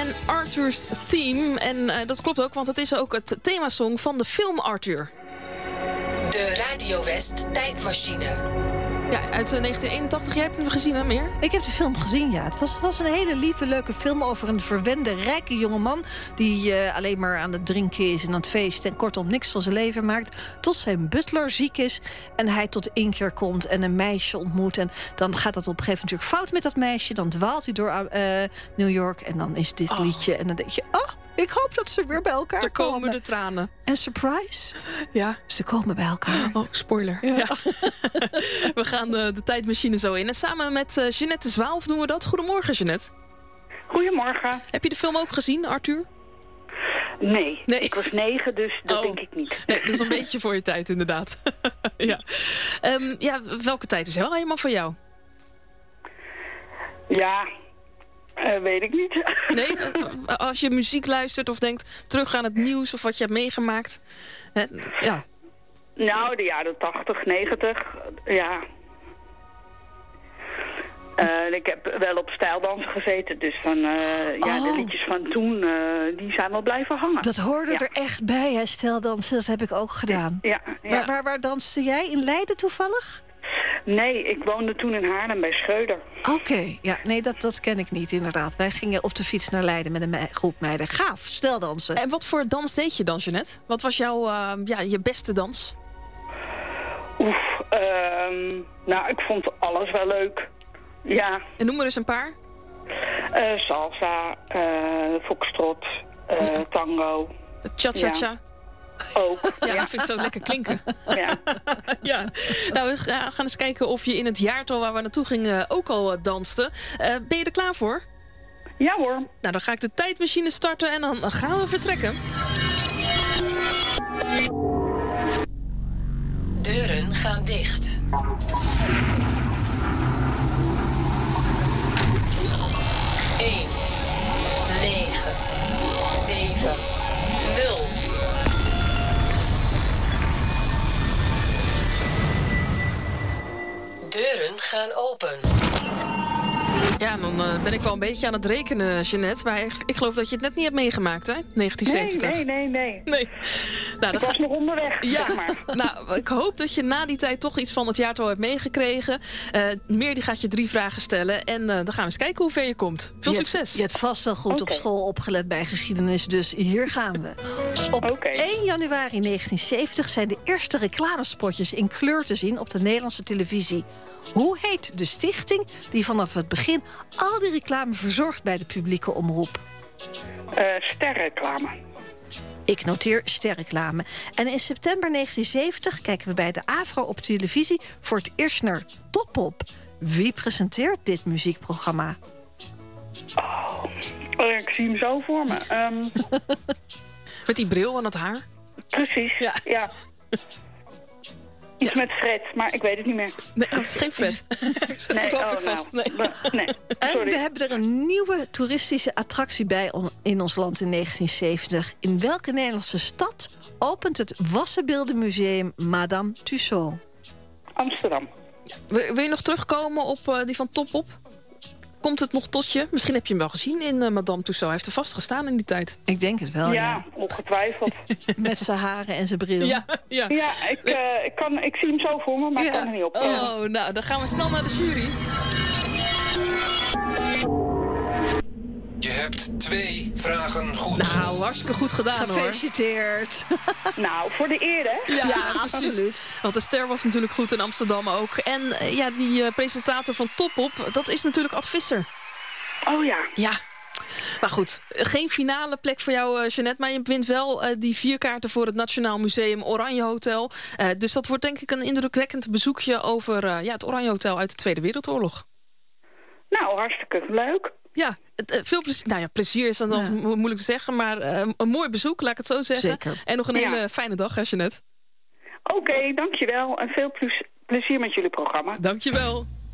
en Arthur's Theme. En dat klopt ook, want het is ook het themasong van de film Arthur. De Radio West tijdmachine. Ja, uit 1981. Jij hebt hem gezien, hè, Meer? Ik heb de film gezien, ja. Het was een hele lieve, leuke film over een verwende, rijke jongeman die alleen maar aan het drinken is en aan het feesten en kortom niks van zijn leven maakt, tot zijn butler ziek is en hij tot inkeer komt en een meisje ontmoet. En dan gaat dat op een gegeven moment natuurlijk fout met dat meisje. Dan dwaalt hij door New York en dan is dit liedje. En dan denk je, ik hoop dat ze weer bij elkaar Er komen de tranen. En surprise, ja, ze komen bij elkaar. Oh, spoiler. Ja. We gaan de tijdmachine zo in. En samen met Jeanette de Zwaalf doen we dat. Goedemorgen, Jeanette. Goedemorgen. Heb je de film ook gezien, Arthur? Nee, ik was 9, dus dat denk ik niet. Nee, dat is een beetje voor je tijd, inderdaad. Ja. Welke tijd is helemaal voor jou? Ja, weet ik niet. Nee, als je muziek luistert of denkt terug aan het nieuws of wat je hebt meegemaakt. Ja. Nou, de jaren 80, 90, ja. Ik heb wel op stijldansen gezeten, dus de liedjes van toen, die zijn wel blijven hangen. Dat hoorde er echt bij, hè, stijldansen, dat heb ik ook gedaan. Ja. Waar danste jij? In Leiden toevallig? Nee, ik woonde toen in Haarlem bij Schreuder. Oké, ja, nee, dat ken ik niet, inderdaad. Wij gingen op de fiets naar Leiden met een groep meiden. Gaaf, steldansen. En wat voor dans deed je dan, Jeanette? Wat was jouw je beste dans? Nou, ik vond alles wel leuk. Ja. En noem er eens een paar. Salsa, foxtrot, tango. Cha-cha-cha. Ja. Ook. Ja, dat vind ik zo lekker klinken. Ja. Ja. Nou, we gaan eens kijken of je in het jaartal waar we naartoe gingen ook al danste. Ben je er klaar voor? Ja hoor. Nou, dan ga ik de tijdmachine starten en dan gaan we vertrekken. Deuren gaan dicht. 1, 9, 7, 0. Deuren gaan open. Ja, dan ben ik wel een beetje aan het rekenen, Jeanette. Maar ik geloof dat je het net niet hebt meegemaakt, hè? 1970. Nee. Nou, ik was nog onderweg, ja, zeg maar. Nou, ik hoop dat je na die tijd toch iets van het jaartal hebt meegekregen. Meer die gaat je 3 vragen stellen. En dan gaan we eens kijken hoe ver je komt. Veel succes. Je hebt vast wel goed op school opgelet bij geschiedenis. Dus hier gaan we. Op 1 januari 1970 zijn de eerste reclamespotjes in kleur te zien op de Nederlandse televisie. Hoe heet de stichting die vanaf het begin al die reclame verzorgt bij de publieke omroep? Sterreclame. Ik noteer sterreclame. En in september 1970 kijken we bij de AVRO op televisie voor het eerst naar Top-Op. Wie presenteert dit muziekprogramma? Ik zie hem zo voor me. Met die bril en het haar? Precies, ja. Iets met Fred, maar ik weet het niet meer. Nee, het is geen Fred. Nee, vast. Nee. En we hebben er een nieuwe toeristische attractie bij in ons land in 1970. In welke Nederlandse stad opent het Wassenbeeldenmuseum Madame Tussauds? Amsterdam. Wil je nog terugkomen op die van Top-Op? Komt het nog tot je? Misschien heb je hem wel gezien in Madame Tussauds. Hij heeft er vast gestaan in die tijd. Ik denk het wel, ja. Ongetwijfeld. Met zijn haren en zijn bril. Ja, ik zie hem zo voor me, maar ik kan er niet op. Oh, nou, dan gaan we snel naar de jury. Je hebt 2 vragen goed. Nou, hartstikke goed gedaan, hoor. Gefeliciteerd. Nou, voor de eer, hè? Ja, absoluut. Want de ster was natuurlijk goed in Amsterdam ook. En die presentator van Top-Op, dat is natuurlijk Ad Visser. Oh ja. Ja. Maar goed, geen finale plek voor jou, Jeanette. Maar je wint wel die 4 kaarten voor het Nationaal Museum Oranje Hotel. Dus dat wordt denk ik een indrukwekkend bezoekje over het Oranje Hotel uit de Tweede Wereldoorlog. Nou, hartstikke leuk. Ja, veel plezier. Nou ja, plezier is dan moeilijk te zeggen. Maar een mooi bezoek, laat ik het zo zeggen. Zeker. En nog een hele fijne dag, hè, Jeanette. Oké, dankjewel. En veel plezier met jullie programma. Dankjewel.